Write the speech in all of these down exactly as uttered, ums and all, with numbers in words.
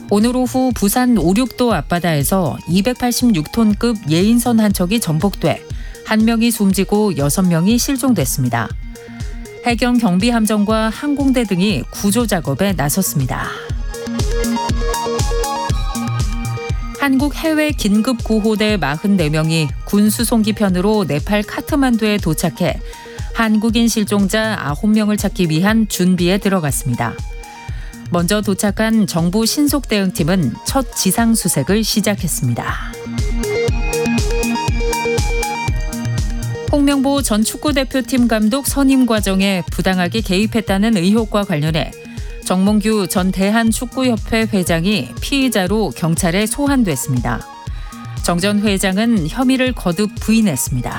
오늘 오후 부산 오륙도 앞바다에서 이백팔십육 톤급 예인선 한 척이 전복돼 한 명이 숨지고 여섯 명이 실종됐습니다. 해경 경비함정과 항공대 등이 구조 작업에 나섰습니다. 한국 해외 긴급구호대 사십사 명이 군 수송기 편으로 네팔 카트만두에 도착해 한국인 실종자 아홉 명을 찾기 위한 준비에 들어갔습니다. 먼저 도착한 정부 신속대응팀은 첫 지상수색을 시작했습니다. 홍명보 전 축구대표팀 감독 선임 과정에 부당하게 개입했다는 의혹과 관련해 정몽규 전 대한축구협회 회장이 피의자로 경찰에 소환됐습니다. 정 전 회장은 혐의를 거듭 부인했습니다.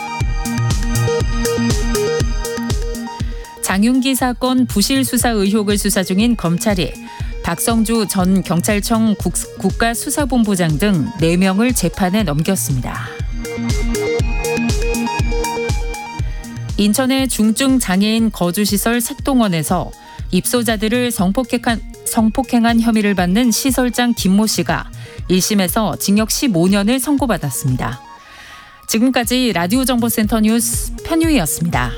장윤기 사건 부실 수사 의혹을 수사 중인 검찰이 박성주 전 경찰청 국, 국가수사본부장 등 네 명을 재판에 넘겼습니다. 인천의 중증 장애인 거주시설 색동원에서 입소자들을 성폭행한, 성폭행한 혐의를 받는 시설장 김모 씨가 일 심에서 징역 십오 년을 선고받았습니다. 지금까지 라디오 정보센터 뉴스 편유희였습니다.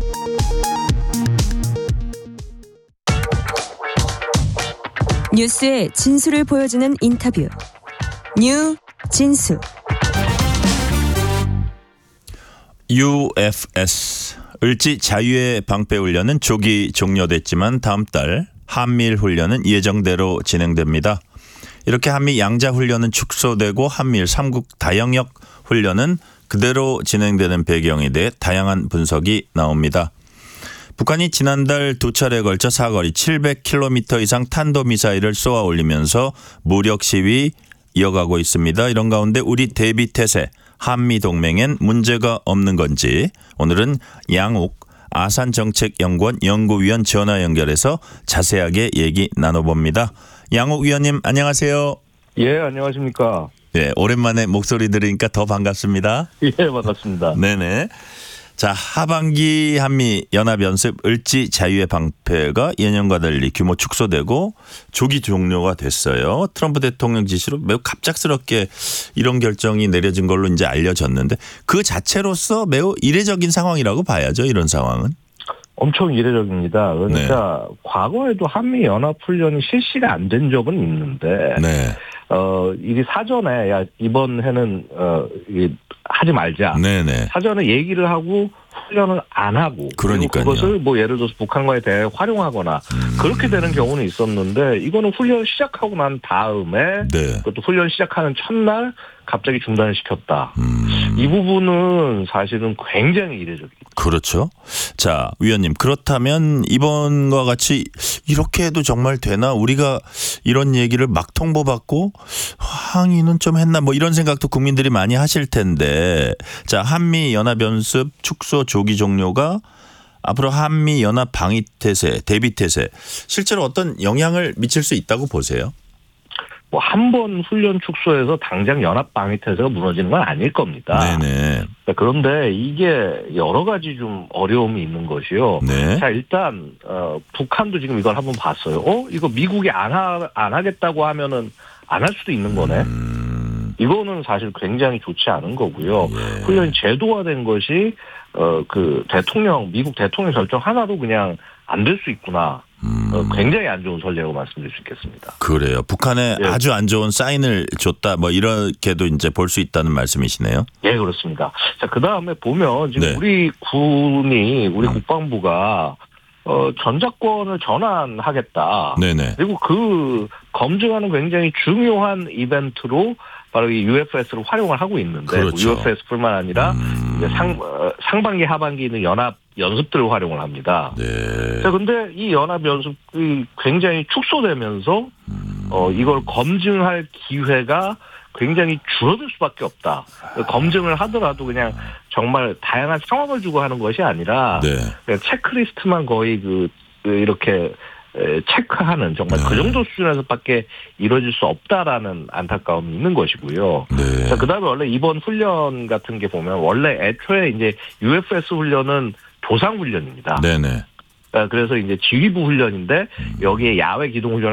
뉴스의 진수를 보여주는 인터뷰. 뉴 진수. 유에프에스 을지 자유의 방패 훈련은 조기 종료됐지만 다음 달 한미일 훈련은 예정대로 진행됩니다. 이렇게 한미 양자 훈련은 축소되고 한미일 삼국 다영역 훈련은 그대로 진행되는 배경에 대해 다양한 분석이 나옵니다. 북한이 지난달 두 차례에 걸쳐 사거리 칠백 킬로미터 이상 탄도미사일을 쏘아 올리면서 무력 시위 이어가고 있습니다. 이런 가운데 우리 대비태세 한미동맹엔 문제가 없는 건지 오늘은 양욱 아산정책연구원 연구위원 전화 연결해서 자세하게 얘기 나눠봅니다. 양욱 위원님 안녕하세요. 예, 안녕하십니까. 네, 오랜만에 목소리 들으니까 더 반갑습니다. 예, 반갑습니다. 네네. 자, 하반기 한미 연합연습 을지 자유의 방패가 예년과 달리 규모 축소되고 조기 종료가 됐어요. 트럼프 대통령 지시로 매우 갑작스럽게 이런 결정이 내려진 걸로 이제 알려졌는데 그 자체로서 매우 이례적인 상황이라고 봐야죠. 이런 상황은. 엄청 이례적입니다. 그러니까 네. 과거에도 한미 연합 훈련이 실시가 안 된 적은 있는데, 네. 어 이게 사전에 야 이번 해는 어 이, 하지 말자. 네네. 사전에 얘기를 하고 훈련을 안 하고 그러니까요. 그것을 뭐 예를 들어서 북한과의 대화에 활용하거나 음. 그렇게 되는 경우는 있었는데 이거는 훈련 시작하고 난 다음에 네. 그것도 훈련 시작하는 첫날 갑자기 중단을 시켰다. 음. 이 부분은 사실은 굉장히 이례적입니다. 그렇죠. 자, 위원님 그렇다면 이번과 같이 이렇게 해도 정말 되나? 우리가 이런 얘기를 막 통보받고 항의는 좀 했나? 뭐 이런 생각도 국민들이 많이 하실 텐데 자, 한미 연합연습 축소 조기 종료가 앞으로 한미 연합 방위태세, 대비태세 실제로 어떤 영향을 미칠 수 있다고 보세요? 뭐 한 번 훈련 축소해서 당장 연합 방위태세가 무너지는 건 아닐 겁니다. 네네. 그런데 이게 여러 가지 좀 어려움이 있는 것이요. 네. 자, 일단 어, 북한도 지금 이걸 한번 봤어요. 어, 이거 미국이 안 하, 안 하겠다고 하면은 안 할 수도 있는 거네. 음. 이거는 사실 굉장히 좋지 않은 거고요. 예. 훈련이 제도화된 것이 어, 그 대통령 미국 대통령 결정 하나도 그냥 안 될 수 있구나. 음. 어, 굉장히 안 좋은 선례라고 말씀드릴 수 있겠습니다. 그래요. 북한에 예. 아주 안 좋은 사인을 줬다. 뭐 이렇게도 이제 볼 수 있다는 말씀이시네요. 예, 그렇습니다. 자, 그 다음에 보면 지금 네. 우리 군이 우리 음. 국방부가 어, 전작권을 전환하겠다. 네네. 그리고 그 검증하는 굉장히 중요한 이벤트로 바로 이 유에프에스를 활용을 하고 있는데 그렇죠. 뭐 유에프에스뿐만 아니라 음. 이제 상 어, 상반기 하반기는 연합 연습들을 활용을 합니다. 네. 자, 근데 이 연합 연습이 굉장히 축소되면서 음. 어, 이걸 검증할 기회가 굉장히 줄어들 수밖에 없다. 검증을 하더라도 그냥 정말 다양한 상황을 주고 하는 것이 아니라 네. 그냥 체크리스트만 거의 그, 그 이렇게 체크하는 정말 네. 그 정도 수준에서밖에 이루어질 수 없다라는 안타까움이 있는 것이고요. 네. 자, 그다음에 원래 이번 훈련 같은 게 보면 원래 애초에 이제 유에프에스 훈련은 조상 훈련입니다. 네네. 그래서 이제 지휘부 훈련인데 여기에 야외 기동 훈련